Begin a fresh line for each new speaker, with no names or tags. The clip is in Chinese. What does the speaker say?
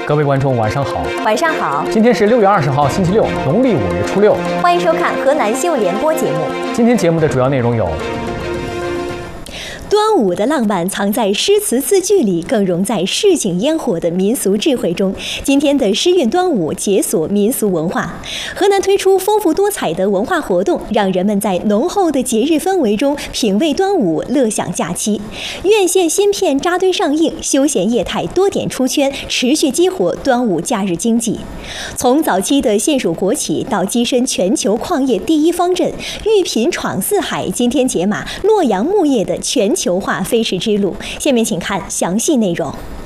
各位观众，晚上好。
晚上好。
今天是6月20号，星期六，农历5月初6。
欢迎收看河南新闻联播节目。
今天节目的主要内容有：
端午的浪漫藏在诗词字句里，更融在市井烟火的民俗智慧中。今天的诗韵端午解锁民俗文化，河南推出丰富多彩的文化活动，让人们在浓厚的节日氛围中品味端午，乐享假期。院线新片扎堆上映，休闲业态多点出圈，持续激活端午假日经济。从早期的县属国企到跻身全球矿业第一方阵，玉品闯四海，今天解码洛阳木业的全球化飞驰之路。下面请看详细内容。